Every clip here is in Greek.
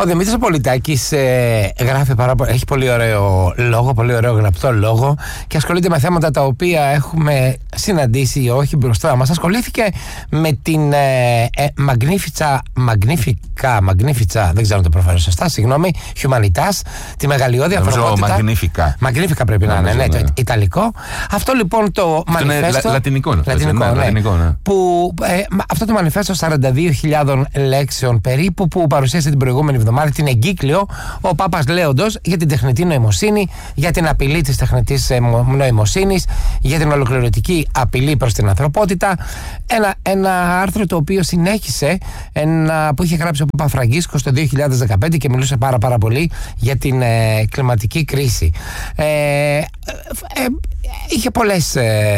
Ο Δημήτρης Πολιτάκης γράφει έχει πολύ ωραίο λόγο, πολύ ωραίο γραπτό λόγο και ασχολείται με θέματα τα οποία έχουμε συναντήσει ή όχι μπροστά μας. Ασχολήθηκε με την Magnifica, δεν ξέρω αν το προφέρω σωστά, συγγνώμη, Humanitas, τη μεγαλειώδη ανθρωπότητα. Magnifica πρέπει να είναι, ναι, το Ιταλικό. Αυτό λοιπόν το μανιφέστο. Λατινικό, ναι. Που αυτό το μανιφέστο 42.000 λέξεων περίπου που παρουσίασε την προηγούμενη εβδομάδα, την εγκύκλιο ο Πάπας Λέοντος για την τεχνητή νοημοσύνη, για την απειλή της τεχνητής νοημοσύνης, για την ολοκληρωτική απειλή προς την ανθρωπότητα. Ένα άρθρο το οποίο συνέχισε που είχε γράψει ο Παπαφραγκίσκος το 2015 και μιλούσε πάρα πολύ για την κλιματική κρίση. Είχε πολλές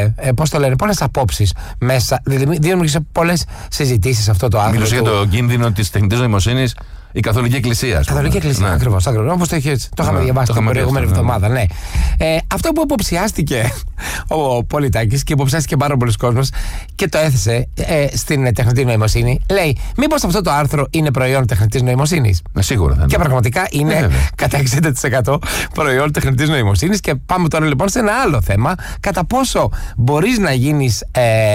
απόψεις μέσα, δημιούργησε πολλές συζητήσεις αυτό το άρθρο. Μιλούσε για το κίνδυνο της τεχνητής νοημοσύνης η Καθολική Εκκλησία. Η Καθολική Εκκλησία, ναι. Ακριβώς. Όπως το είχαμε διαβάσει την προηγούμενη εβδομάδα. Ναι. Αυτό που υποψιάστηκε ο Πολιτάκης και υποψιάστηκε πάρα πολλοί κόσμος και το έθεσε στην τεχνητή νοημοσύνη, λέει: μήπως αυτό το άρθρο είναι προϊόν τεχνητής νοημοσύνης? Σίγουρα θα είναι. Και πραγματικά είναι κατά 60% προϊόν τεχνητής νοημοσύνης. Και πάμε τώρα λοιπόν σε ένα άλλο θέμα. Κατά πόσο μπορείς να γίνεις,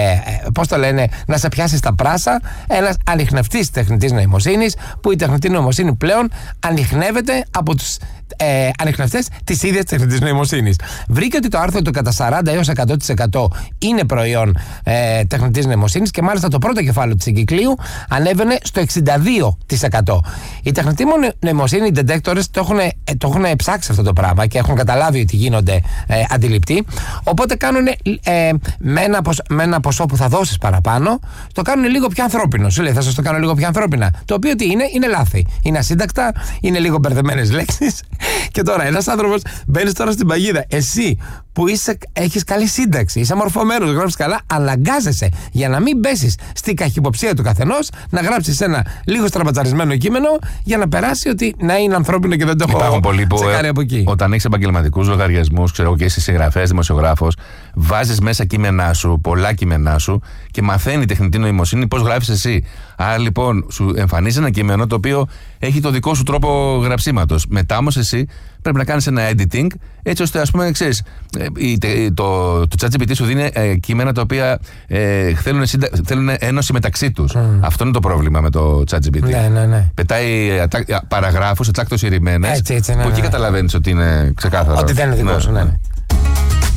να σε πιάσεις τα πράσα ένας ανιχνευτής τεχνητής νοημοσύνης, που η τεχνητή νοημοσύνη πλέον ανιχνεύεται από τους ανιχνευτές της ίδιας τεχνητής νοημοσύνης. Βρήκε ότι το άρθρο του κατά 40 έως 100% είναι προϊόν τεχνητής νοημοσύνης και μάλιστα το πρώτο κεφάλαιο της εγκυκλίου ανέβαινε στο 62%. Η τεχνητή νοημοσύνη, οι detectors το έχουν ψάξει αυτό το πράγμα και έχουν καταλάβει ότι γίνονται αντιληπτοί, οπότε κάνουν με ένα ποσό που θα δώσεις παραπάνω, το κάνουν λίγο πιο ανθρώπινο. Σου λέει: θα σας το κάνω λίγο πιο ανθρώπινα. Το οποίο τι είναι λάθη. Είναι ασύντακτα, είναι λίγο μπερδεμένες λέξεις. Και τώρα ένας άνθρωπος μπαίνεις τώρα στην παγίδα. Εσύ που έχεις καλή σύνταξη, είσαι μορφωμένος, γράφεις καλά, αναγκάζεσαι για να μην πέσεις στην καχυποψία του καθενός να γράψεις ένα λίγο στραπατσαρισμένο κείμενο για να περάσει ότι να είναι ανθρώπινο και δεν το έχω τσεκάρει από εκεί. Όταν έχεις επαγγελματικούς λογαριασμούς, ξέρω και είσαι συγγραφέας, δημοσιογράφος, βάζεις μέσα κείμενά σου, πολλά κείμενά σου και μαθαίνει η τεχνητή νοημοσύνη πώς γράφεις εσύ. Άρα λοιπόν σου εμφανίζει ένα κείμενο το οποίο έχει το δικό σου τρόπο γραψίματος. Μετά όμως εσύ πρέπει να κάνεις ένα editing έτσι ώστε, ας πούμε, ξέρεις, το ChatGPT σου δίνει κείμενα τα οποία θέλουν ένωση μεταξύ τους. Αυτό είναι το πρόβλημα με το ChatGPT. Ναι. Πετάει παραγράφους, ατσάκτως ηρημένες, έτσι, που εκεί καταλαβαίνεις ότι είναι ξεκάθαρο. Ότι δεν είναι δικό σου, ναι.